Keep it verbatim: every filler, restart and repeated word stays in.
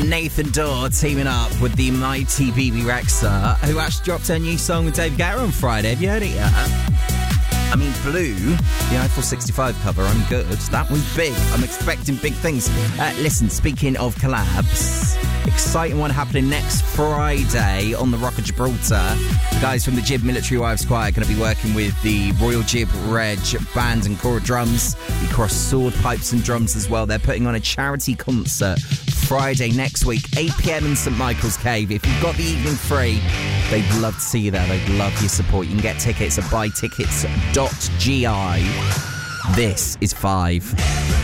Nathan Dorr teaming up with the mighty B B Rexha, who actually dropped her new song with Dave Guetta on Friday. Have you heard it yet? I mean, Blue, the Eiffel sixty-five cover, I'm good. That was big. I'm expecting big things. Uh, listen, speaking of collabs, exciting one happening next Friday on the Rock of Gibraltar. The guys from the Jib Military Wives Choir are going to be working with the Royal Jib Reg Band and Cora Drums, the Cross Sword Pipes and Drums as well. They're putting on a charity concert Friday next week, eight p.m. in St Michael's Cave. If you've got the evening free, they'd love to see you there. They'd love your support. You can get tickets at buy tickets dot g i. This is Five.